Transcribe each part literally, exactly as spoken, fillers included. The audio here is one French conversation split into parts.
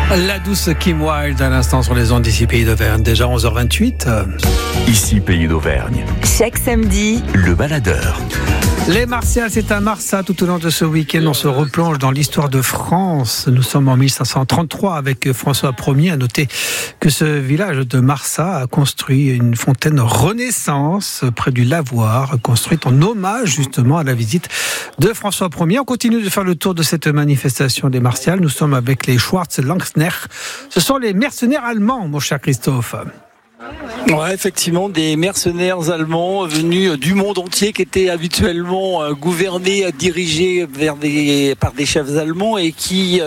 La douce Kim Wilde à l'instant sur les ondes d'ici Pays d'Auvergne, déjà onze heures vingt-huit. Ici Pays d'Auvergne. Chaque samedi, le baladeur. Les Martials, c'est à Marsat. Tout au long de ce week-end, on se replonge dans l'histoire de France. Nous sommes en mille cinq cent trente-trois avec François Ier. À noter que ce village de Marsat a construit une fontaine Renaissance près du lavoir, construite en hommage justement à la visite de François Ier. On continue de faire le tour de cette manifestation des Martials. Nous sommes avec les Schwarz-Langsner. Ce sont les mercenaires allemands, mon cher Christophe. Ouais, effectivement, des mercenaires allemands venus du monde entier qui étaient habituellement gouvernés, dirigés vers des, par des chefs allemands et qui,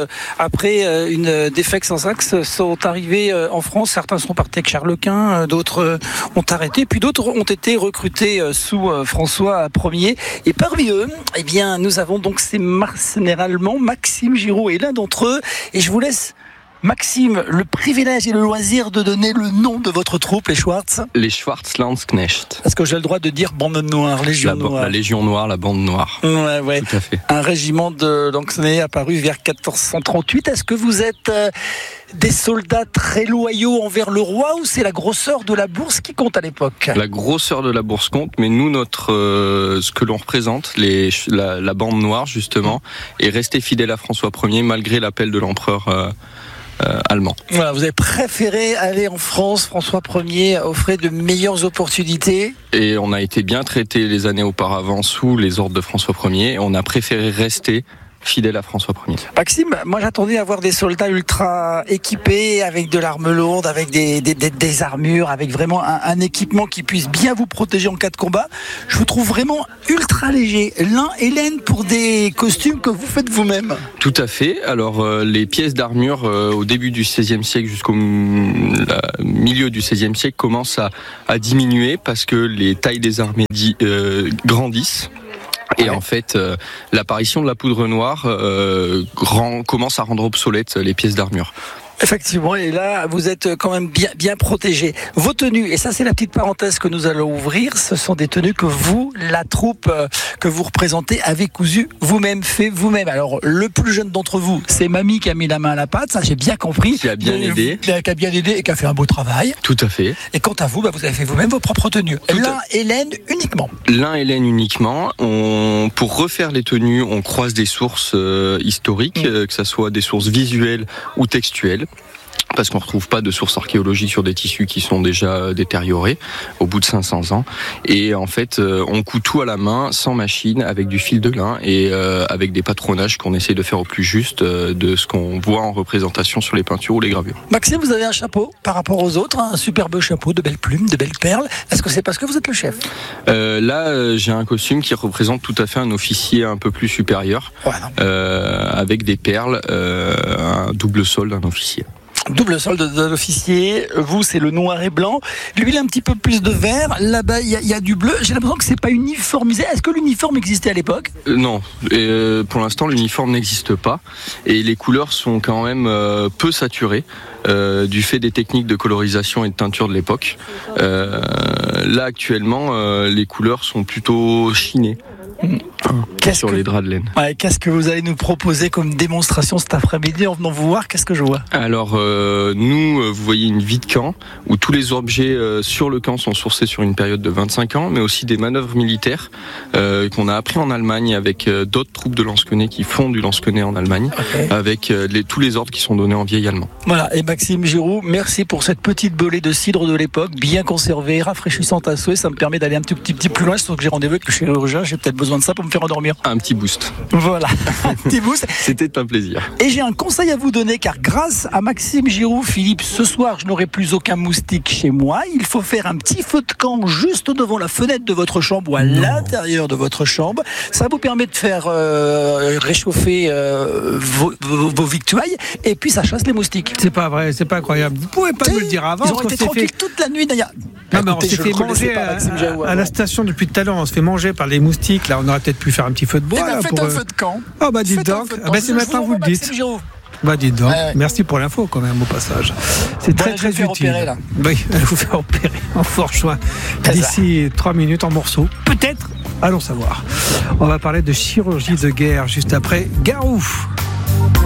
après une défaite sans axe, sont arrivés en France. Certains sont partis avec Charles Quint, d'autres ont arrêté, puis d'autres ont été recrutés sous François Ier. Et parmi eux, eh bien, nous avons donc ces mercenaires allemands. Maxime Giraud est l'un d'entre eux. Et je vous laisse, Maxime, le privilège et le loisir de donner le nom de votre troupe, les Schwarz. Les Schwarz-Landsknecht. Est-ce que j'ai le droit de dire bande noire, Légion la, noire La Légion noire, la bande noire. Ouais, ouais. Tout à fait. Un régiment de Langsney apparu vers quatorze cent trente-huit. Est-ce que vous êtes euh, des soldats très loyaux envers le roi ou c'est la grosseur de la bourse qui compte à l'époque ? La grosseur de la bourse compte, mais nous, notre, euh, ce que l'on représente, les, la, la bande noire justement, est rester fidèle à François Ier malgré l'appel de l'empereur euh, Euh, allemand. Voilà, vous avez préféré aller en France. François Ier offrait de meilleures opportunités. Et on a été bien traité les années auparavant sous les ordres de François Ier. Et on a préféré rester fidèle à François Ier. Maxime, moi j'attendais à voir des soldats ultra équipés, avec de l'arme lourde, avec des, des, des, des armures, avec vraiment un, un équipement qui puisse bien vous protéger en cas de combat. Je vous trouve vraiment ultra léger. Lin et laine pour des costumes que vous faites vous-même. Tout à fait. Alors euh, les pièces d'armure euh, au début du seizième siècle jusqu'au m- la, milieu du seizième siècle commencent à, à diminuer parce que les tailles des armées di- euh, grandissent. Et en fait, euh, l'apparition de la poudre noire euh, rend, commence à rendre obsolètes les pièces d'armure. Effectivement, et là, vous êtes quand même bien, bien protégés. Vos tenues, et ça c'est la petite parenthèse que nous allons ouvrir, ce sont des tenues que vous, la troupe euh, que vous représentez, avez cousues vous-même, fait vous-même. Alors, le plus jeune d'entre vous, c'est Mamie qui a mis la main à la pâte, ça j'ai bien compris. Qui a bien et, aidé. Qui a bien aidé et qui a fait un beau travail. Tout à fait. Et quant à vous, bah, vous avez fait vous-même vos propres tenues. Lin et laine uniquement. Lin et laine uniquement. On, pour refaire les tenues, on croise des sources euh, historiques, mmh. euh, que ce soit des sources visuelles ou textuelles. Parce qu'on ne retrouve pas de sources archéologiques sur des tissus qui sont déjà détériorés au bout de cinq cents ans. Et en fait, on coud tout à la main, sans machine, avec du fil de lin et euh, avec des patronnages qu'on essaie de faire au plus juste euh, de ce qu'on voit en représentation sur les peintures ou les gravures. Maxime, vous avez un chapeau par rapport aux autres, un superbe chapeau, de belles plumes, de belles perles. Est-ce que c'est parce que vous êtes le chef ? euh, Là, euh, j'ai un costume qui représente tout à fait un officier un peu plus supérieur, ouais, euh, avec des perles, euh, un double solde d'un officier. Double solde de l'officier, vous c'est le noir et blanc, lui il a un petit peu plus de vert, là-bas il y, y a du bleu, j'ai l'impression que c'est pas uniformisé. Est-ce que l'uniforme existait à l'époque ? euh, Non, euh, pour l'instant l'uniforme n'existe pas et les couleurs sont quand même euh, peu saturées euh, du fait des techniques de colorisation et de teinture de l'époque. Euh, là actuellement euh, les couleurs sont plutôt chinées. Qu'est-ce sur que... les draps de laine. Ouais, qu'est-ce que vous allez nous proposer comme démonstration cet après-midi en venant vous voir ? Qu'est-ce que je vois ? Alors euh, nous, euh, vous voyez une vie de camp où tous les objets euh, sur le camp sont sourcés sur une période de vingt-cinq ans, mais aussi des manœuvres militaires euh, qu'on a appris en Allemagne avec euh, d'autres troupes de lansquenet qui font du lansquenet en Allemagne, okay. avec euh, les, tous les ordres qui sont donnés en vieil allemand. Voilà, et Maxime Giraud, merci pour cette petite belée de cidre de l'époque, bien conservée, rafraîchissante à souhait. Ça me permet d'aller un petit, petit, petit plus loin, sauf que j'ai rendez-vous avec le chirurgien, j'ai peut-être besoin de ça pour me faire endormir. Un petit boost. Voilà, un petit boost. C'était un plaisir. Et j'ai un conseil à vous donner, car grâce à Maxime Giraud, Philippe, ce soir, je n'aurai plus aucun moustique chez moi. Il faut faire un petit feu de camp juste devant la fenêtre de votre chambre ou à non. l'intérieur de votre chambre. Ça vous permet de faire euh, réchauffer euh, vos, vos, vos victuailles et puis ça chasse les moustiques. C'est pas vrai, c'est pas incroyable. Vous pouvez pas T'sais, nous le dire avant. Ils ont été tranquilles fait... toute la nuit d'ailleurs. Non, mais on s'est fait manger à, à, à la station depuis tout à l'heure. On se fait manger par les moustiques. Là, on aurait peut-être pu faire un petit feu de bois. Eh ben, là, faites pour, un feu de camp. Oh bah dites donc. Ah bah, c'est maintenant que vous le dites. Bah dites donc. Ouais. Merci pour l'info quand même au passage. C'est bon, très très utile. Opérer, là. Oui, je vais vous faire opérer en fort choix d'ici trois minutes en morceaux. Peut-être. Allons savoir. On va parler de chirurgie de guerre juste après Garou.